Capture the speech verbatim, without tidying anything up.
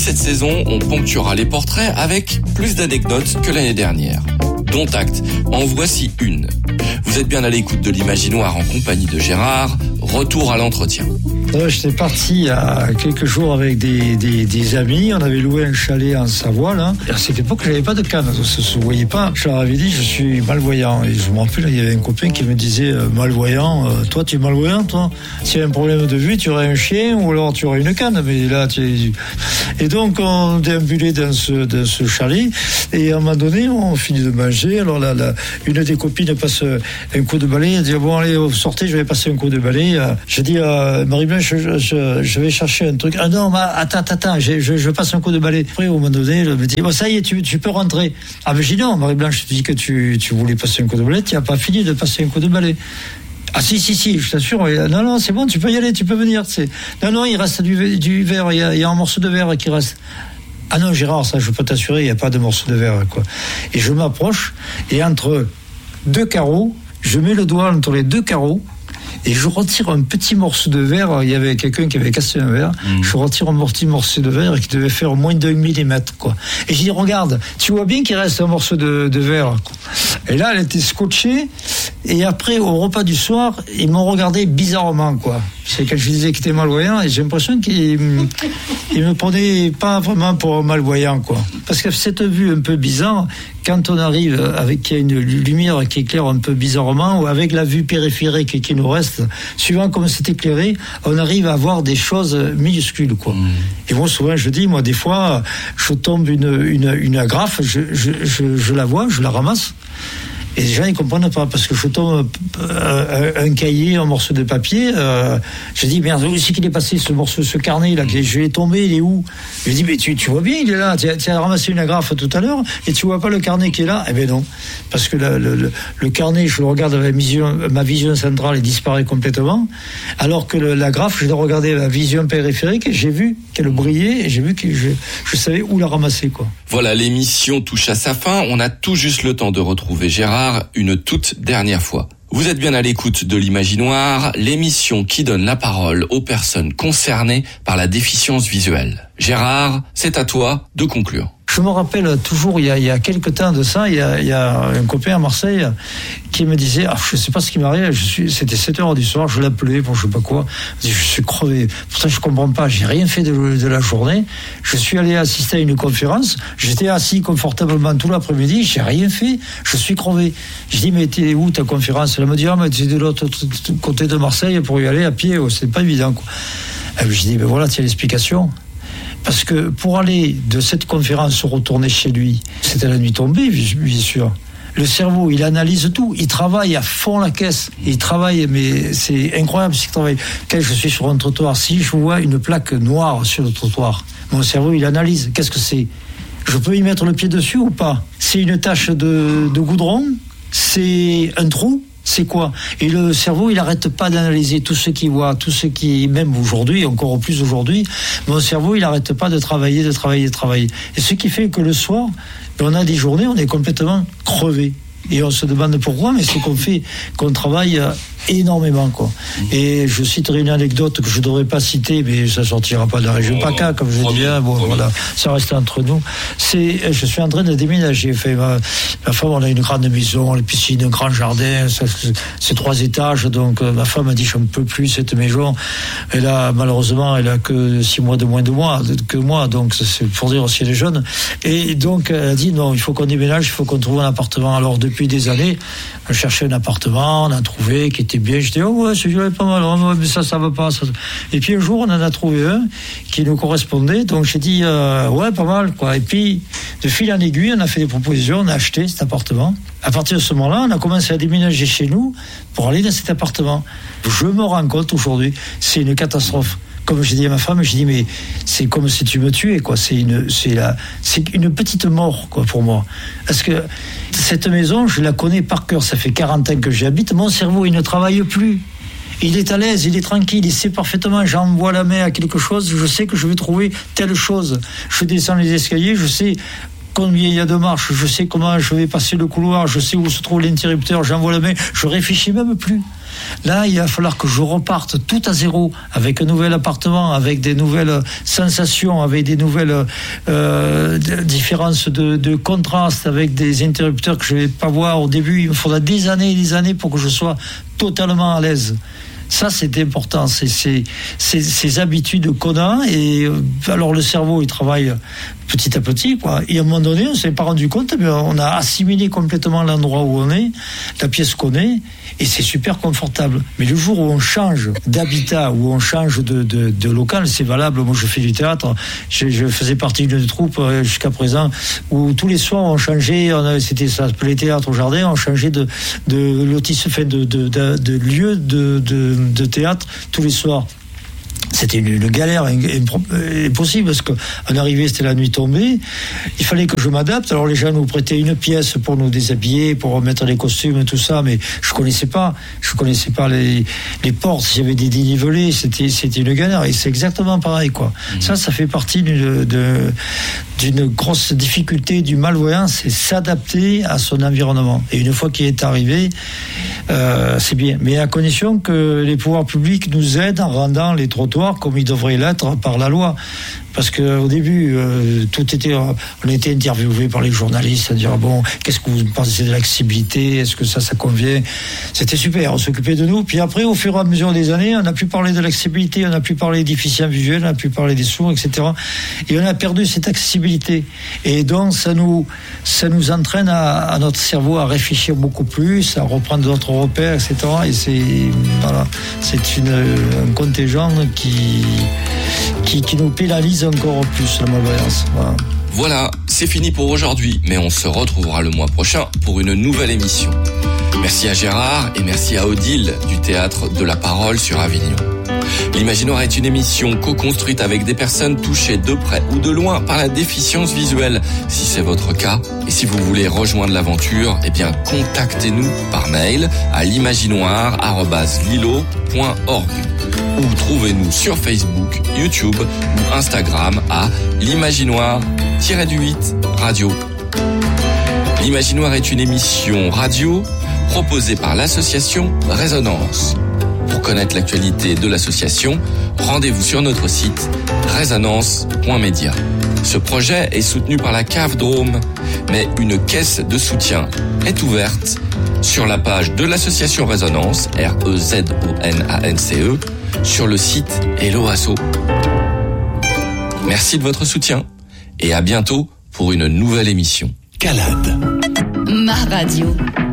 Cette saison, on ponctuera les portraits avec plus d'anecdotes que l'année dernière. Dont acte, en voici une. Vous êtes bien à l'écoute de l'Imaginoire en compagnie de Gérard. Retour à l'entretien. Euh, j'étais parti il y a quelques jours avec des, des, des amis. On avait loué un chalet en Savoie, là. Et à cette époque, j'avais pas de canne. Ça se voyait pas. Je leur avais dit, je suis malvoyant. Et je me rappelle, il y avait un copain qui me disait, euh, malvoyant, euh, toi, tu es malvoyant, toi? S'il y a un problème de vue, tu aurais un chien ou alors tu aurais une canne. Mais là, tu es... Et donc, on déambulait dans ce, dans ce chalet. Et à un moment donné, on finit de manger. Alors là, là une des copines passe un coup de balai. Elle dit, bon, allez, sortez, je vais passer un coup de balai. Je dis, euh, Marie-Blanche, je, je, je vais chercher un truc. Ah non, mais attends, attends, je, je, je passe un coup de balai. Après, au moment donné, elle me dit, bon, ça y est, tu, tu peux rentrer. Ah, mais j'ai dit, non, Marie-Blanche, tu dis que tu, tu voulais passer un coup de balai, tu n'as pas fini de passer un coup de balai. Ah si, si, si, je t'assure. Non, non, c'est bon, tu peux y aller, tu peux venir. C'est... Non, non, il reste du, du verre, il y, a, il y a un morceau de verre qui reste. Ah non, Gérard, ça, je peux t'assurer, il n'y a pas de morceau de verre, quoi. Et je m'approche, et entre deux carreaux, je mets le doigt entre les deux carreaux, et je retire un petit morceau de verre. Il y avait quelqu'un qui avait cassé un verre. Mmh. Je retire un petit morceau de verre qui devait faire moins d'un millimètre, quoi. Et je dis, regarde, tu vois bien qu'il reste un morceau de, de verre. Et là, elle était scotchée. Et après, au repas du soir, ils m'ont regardé bizarrement, quoi. C'est quand je disais qu'il était malvoyant, et j'ai l'impression qu'ils ils me prenaient pas vraiment pour un malvoyant, quoi. Parce que cette vue un peu bizarre, quand on arrive avec il y a une lumière qui éclaire un peu bizarrement, ou avec la vue périphérique qui nous reste, suivant comme c'est éclairé, on arrive à voir des choses minuscules, quoi. Mmh. Et moi, souvent, je dis, moi, des fois, je tombe une, une, une agrafe, je, je, je, je la vois, je la ramasse. Et les gens ils comprennent pas parce que je tombe euh, un cahier, un morceau de papier. Euh, je dis merde, où c'est qu'il est passé ce morceau, ce carnet là? Je vais tomber, il est où? Je dis mais tu, tu vois bien, il est là. Tu as, tu as ramassé une agrafe tout à l'heure et tu vois pas le carnet qui est là? Eh ben non, parce que le, le, le carnet, je le regarde avec ma vision, ma vision centrale et disparaît complètement, alors que le, l'agrafe, je l'ai regardé avec ma vision périphérique et j'ai vu qu'elle brillait et j'ai vu que je, je savais où la ramasser, quoi. Voilà, l'émission touche à sa fin. On a tout juste le temps de retrouver Gérard une toute dernière fois. Vous êtes bien à l'écoute de l'Imaginoire, l'émission qui donne la parole aux personnes concernées par la déficience visuelle. Gérard, c'est à toi de conclure. Je me rappelle toujours, il y a, il y a quelques temps de ça, il y a, il y a un copain à Marseille qui me disait, ah, je sais pas ce qui m'arrive, je suis, c'était sept heures du soir, je l'appelais pour je sais pas quoi, je suis crevé, pourtant je comprends pas, j'ai rien fait de, de la journée, je suis allé assister à une conférence, j'étais assis confortablement tout l'après-midi, j'ai rien fait, je suis crevé. Je dis, mais t'es où ta conférence? Elle me dit, ah, mais t'es de l'autre côté de Marseille pour y aller à pied, oh, c'est pas évident, quoi. Et je dis, ben voilà, tiens l'explication. Parce que pour aller de cette conférence retourner chez lui, c'était la nuit tombée, bien sûr. Le cerveau, il analyse tout, il travaille à fond la caisse, il travaille, mais c'est incroyable ce qu'il travaille. Quand je suis sur un trottoir, si je vois une plaque noire sur le trottoir, mon cerveau, il analyse, qu'est-ce que c'est? Je peux y mettre le pied dessus ou pas? C'est une tache de, de goudron? C'est un trou? C'est quoi? Et le cerveau, il n'arrête pas d'analyser tout ce qu'il voit, tout ce qui, même aujourd'hui, encore plus aujourd'hui, mon cerveau, il n'arrête pas de travailler, de travailler, de travailler. Et ce qui fait que le soir, on a des journées, on est complètement crevé. Et on se demande pourquoi, mais c'est qu'on fait, qu'on travaille énormément, quoi. Et je citerai une anecdote que je ne devrais pas citer, mais ça sortira pas de la région PACA, comme je dis. Hein. Bon, voilà, ça reste entre nous. C'est, je suis en train de déménager. Enfin, ma, ma femme, on a une grande maison, une piscine, un grand jardin, ça, c'est trois étages. Donc, ma femme a dit, je ne peux plus cette maison. Elle a, malheureusement, elle a que six mois de moins de moi, que moi. Donc, c'est pour dire aussi les jeunes. Et donc, elle a dit, non, il faut qu'on déménage, il faut qu'on trouve un appartement. Alors, depuis des années, on cherchait un appartement, on a trouvé qui était bien. Je dis, oh ouais, celui-là est pas mal, oh, mais ça, ça va pas. Ça. Et puis un jour, on en a trouvé un qui nous correspondait. Donc j'ai dit, euh, ouais, pas mal, quoi. Et puis, de fil en aiguille, on a fait des propositions, on a acheté cet appartement. À partir de ce moment-là, on a commencé à déménager chez nous pour aller dans cet appartement. Je me rends compte aujourd'hui, c'est une catastrophe. Comme j'ai dit à ma femme, je dis mais c'est comme si tu me tuais, quoi. C'est une, c'est la, c'est une petite mort, quoi, pour moi. Parce que cette maison, je la connais par cœur. Ça fait quarante ans que j'y habite. Mon cerveau, il ne travaille plus. Il est à l'aise, il est tranquille, il sait parfaitement. J'envoie la main à quelque chose, je sais que je vais trouver telle chose. Je descends les escaliers, je sais combien il y a de marches, je sais comment je vais passer le couloir, je sais où se trouve l'interrupteur, j'envoie la main, je réfléchis même plus. Là, il va falloir que je reparte tout à zéro, avec un nouvel appartement, avec des nouvelles sensations, avec des nouvelles euh, différences de, de contraste, avec des interrupteurs que je vais pas voir au début. Il me faudra des années et des années pour que je sois totalement à l'aise. Ça, c'est important. C'est, c'est, c'est ces habitudes qu'on a. Et alors, le cerveau, il travaille petit à petit, quoi. Et à un moment donné, on s'est pas rendu compte, mais on a assimilé complètement l'endroit où on est, la pièce qu'on est, et c'est super confortable. Mais le jour où on change d'habitat, où on change de, de, de local, c'est valable. Moi, je fais du théâtre. Je, je faisais partie d'une troupe jusqu'à présent où tous les soirs on changeait. On avait, c'était ça s'appelait Théâtre au Jardin. On changeait de de lotis, fait de de, de, de lieu de, de de théâtre tous les soirs. C'était une, une galère impossible parce qu'en arrivée, c'était la nuit tombée. Il fallait que je m'adapte. Alors les gens nous prêtaient une pièce pour nous déshabiller, pour remettre les costumes et tout ça, mais je connaissais pas. Je connaissais pas les, les portes. S'il y avait des dénivelés, c'était, c'était une galère. Et c'est exactement pareil, quoi. Mmh. Ça, ça fait partie d'une, de, d'une grosse difficulté du malvoyant, c'est s'adapter à son environnement. Et une fois qu'il est arrivé, euh, c'est bien. Mais à condition que les pouvoirs publics nous aident en rendant les trottoirs comme il devrait l'être par la loi. Parce qu'au début, euh, tout était, on était interviewé par les journalistes à dire bon, qu'est-ce que vous pensez de l'accessibilité, est-ce que ça, ça convient? C'était super, on s'occupait de nous. Puis après, au fur et à mesure des années, on a pu parler de l'accessibilité, on a pu parler des déficients visuels, on a pu parler des sourds, et cetera. Et on a perdu cette accessibilité. Et donc, ça nous, ça nous entraîne à, à notre cerveau à réfléchir beaucoup plus, à reprendre d'autres repères, et cetera. Et c'est, voilà, c'est une, un contingent qui, qui, qui nous pénalise encore plus la malvoyance. Voilà. Voilà, c'est fini pour aujourd'hui, mais on se retrouvera le mois prochain pour une nouvelle émission. Merci à Gérard et merci à Odile du Théâtre de la Parole sur Avignon. L'Imaginoire est une émission co-construite avec des personnes touchées de près ou de loin par la déficience visuelle. Si c'est votre cas, et si vous voulez rejoindre l'aventure, eh bien, contactez-nous par mail à l'imaginoire arobase lilo point org ou trouvez-nous sur Facebook, YouTube ou Instagram à l'imaginoire-huit radio. L'Imaginoire est une émission radio proposée par l'association Résonance. Pour connaître l'actualité de l'association, rendez-vous sur notre site résonance point média. Ce projet est soutenu par la C A F Drôme, mais une caisse de soutien est ouverte sur la page de l'association Résonance, R E Z O N A N C E, sur le site Hello Asso. Merci de votre soutien et à bientôt pour une nouvelle émission. Calade. Ma radio.